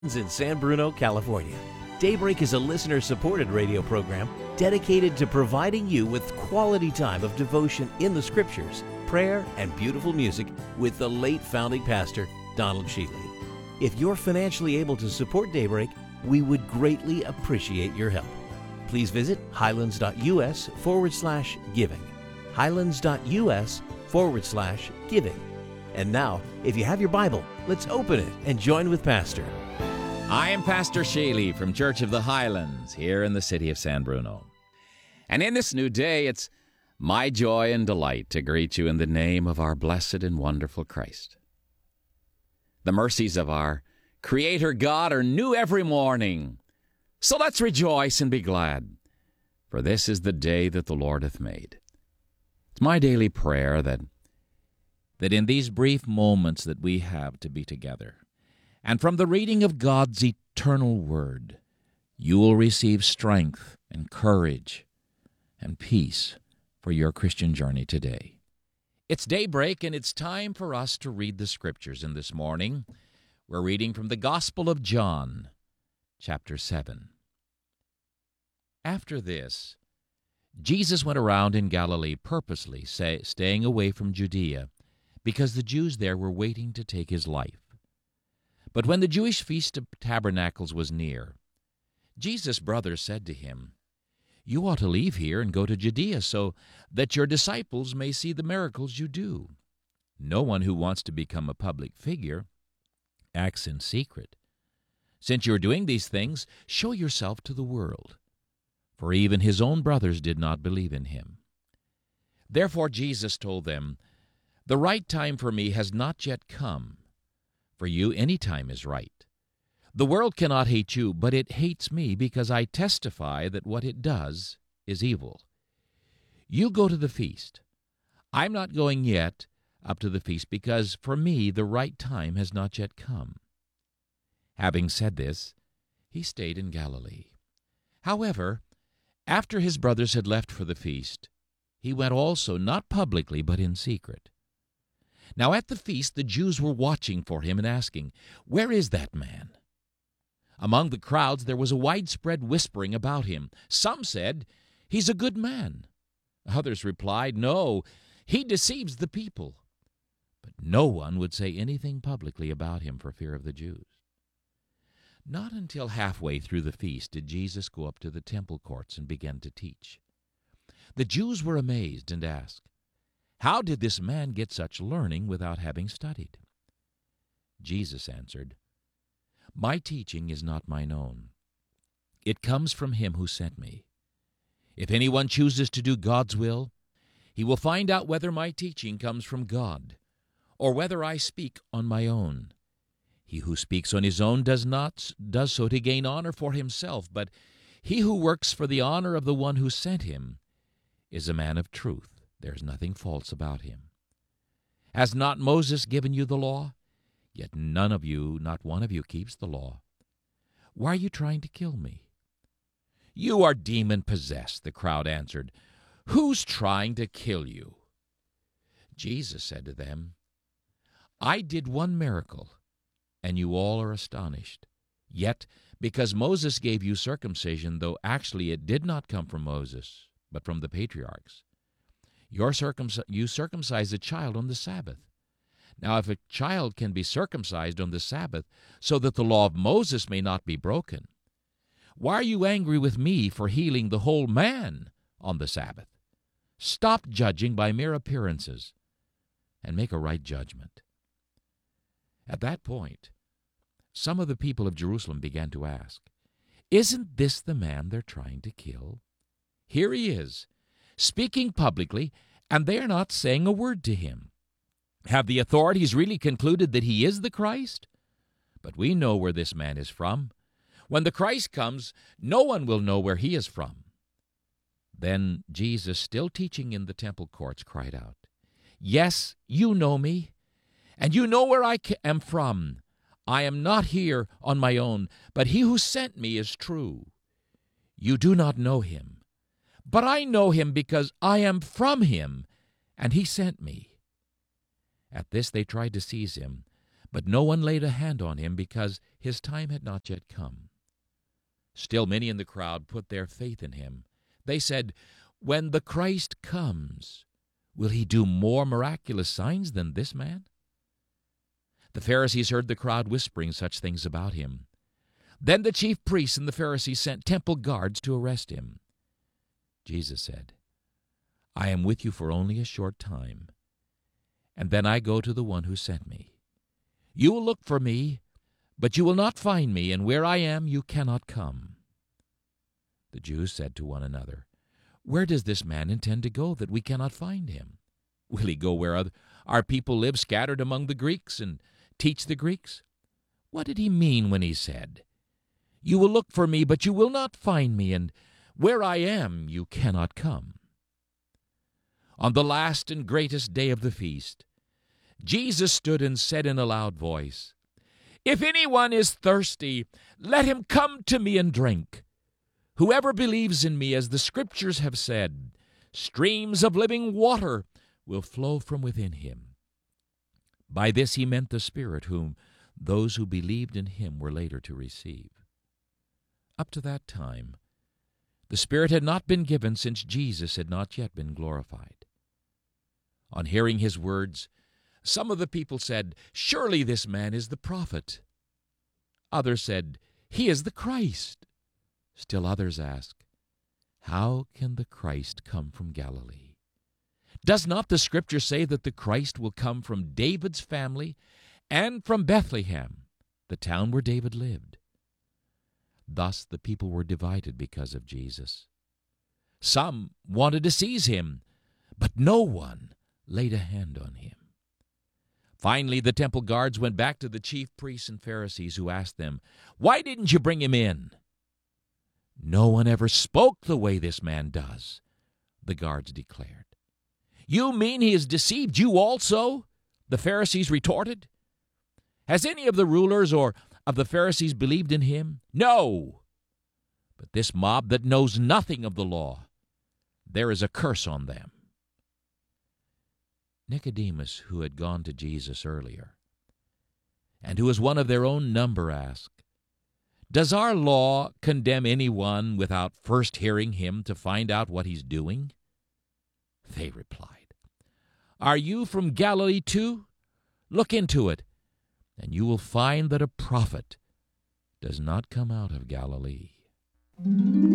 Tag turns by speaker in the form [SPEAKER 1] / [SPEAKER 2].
[SPEAKER 1] in San Bruno, California. Daybreak is a listener-supported radio program dedicated to providing you with quality time of devotion in the Scriptures, prayer, and beautiful music with the late founding pastor, Donald Shealy. If you're financially able to support Daybreak, we would greatly appreciate your help. Please visit highlands.us/giving. highlands.us/giving. And now, if you have your Bible, let's open it and join with Pastor.
[SPEAKER 2] I am Pastor Shealy from Church of the Highlands here in the city of San Bruno. And in this new day, it's my joy and delight to greet you in the name of our blessed and wonderful Christ. The mercies of our Creator God are new every morning. So let's rejoice and be glad, for this is the day that the Lord hath made. It's my daily prayer that in these brief moments that we have to be together, and from the reading of God's eternal Word, you will receive strength and courage and peace for your Christian journey today. It's daybreak, and it's time for us to read the Scriptures. And this morning, we're reading from the Gospel of John, chapter 7. After this, Jesus went around in Galilee purposely, staying away from Judea, because the Jews there were waiting to take his life. But when the Jewish Feast of Tabernacles was near, Jesus' brothers said to him, "You ought to leave here and go to Judea so that your disciples may see the miracles you do. No one who wants to become a public figure acts in secret. Since you are doing these things, show yourself to the world." For even his own brothers did not believe in him. Therefore Jesus told them, "The right time for me has not yet come. For you any time is right. The world cannot hate you, but it hates me because I testify that what it does is evil. You go to the feast. I'm not going yet up to the feast because for me the right time has not yet come." Having said this, he stayed in Galilee. However, after his brothers had left for the feast, he went also, not publicly but in secret. Now at the feast the Jews were watching for him and asking, "Where is that man?" Among the crowds there was a widespread whispering about him. Some said, "He's a good man." Others replied, "No, he deceives the people." But no one would say anything publicly about him for fear of the Jews. Not until halfway through the feast did Jesus go up to the temple courts and begin to teach. The Jews were amazed and asked, "How did this man get such learning without having studied?" Jesus answered, "My teaching is not mine own. It comes from him who sent me. If anyone chooses to do God's will, he will find out whether my teaching comes from God, or whether I speak on my own. He who speaks on his own does so to gain honor for himself, but he who works for the honor of the one who sent him is a man of truth. There's nothing false about him. Has not Moses given you the law? Yet none of you, not one of you, keeps the law. Why are you trying to kill me?" "You are demon-possessed," the crowd answered. "Who's trying to kill you?" Jesus said to them, "I did one miracle, and you all are astonished. Yet, because Moses gave you circumcision, though actually it did not come from Moses, but from the patriarchs, you circumcise a child on the Sabbath. Now if a child can be circumcised on the Sabbath so that the law of Moses may not be broken, why are you angry with me for healing the whole man on the Sabbath? Stop judging by mere appearances and make a right judgment." At that point, some of the people of Jerusalem began to ask, "Isn't this the man they're trying to kill? Here he is, speaking publicly, and they are not saying a word to him. Have the authorities really concluded that he is the Christ? But we know where this man is from. When the Christ comes, no one will know where he is from." Then Jesus, still teaching in the temple courts, cried out, "Yes, you know me, and you know where I am from. I am not here on my own, but he who sent me is true. You do not know him, but I know him because I am from him, and he sent me." At this they tried to seize him, But no one laid a hand on him because his time had not yet come. Still many in the crowd put their faith in him. They said, "When the Christ comes, will he do more miraculous signs than this man?" The Pharisees heard the crowd whispering such things about him. Then the chief priests and the Pharisees sent temple guards to arrest him. Jesus said, "I am with you for only a short time, and then I go to the one who sent me. You will look for me, but you will not find me, and where I am you cannot come." The Jews said to one another, "Where does this man intend to go that we cannot find him? Will he go where our people live, scattered among the Greeks, and teach the Greeks? What did he mean when he said, 'You will look for me, but you will not find me, and where I am you cannot come'?" On the last and greatest day of the feast, Jesus stood and said in a loud voice, "If anyone is thirsty, let him come to me and drink. Whoever believes in me, as the Scriptures have said, streams of living water will flow from within him." By this he meant the Spirit whom those who believed in him were later to receive. Up to that time, the Spirit had not been given, since Jesus had not yet been glorified. On hearing his words, some of the people said, "Surely this man is the prophet." Others said, "He is the Christ." Still others asked, "How can the Christ come from Galilee? Does not the Scripture say that the Christ will come from David's family and from Bethlehem, the town where David lived?" Thus the people were divided because of Jesus. Some wanted to seize him, but no one laid a hand on him. Finally, the temple guards went back to the chief priests and Pharisees, who asked them, "Why didn't you bring him in?" "No one ever spoke the way this man does," the guards declared. "You mean he has deceived you also?" the Pharisees retorted. "Has any of the rulers or of the Pharisees believed in him? No. But this mob that knows nothing of the law, there is a curse on them." Nicodemus, who had gone to Jesus earlier, and who was one of their own number, asked, "Does our law condemn anyone without first hearing him to find out what he's doing?" They replied, "Are you from Galilee too? Look into it, and you will find that a prophet does not come out of Galilee."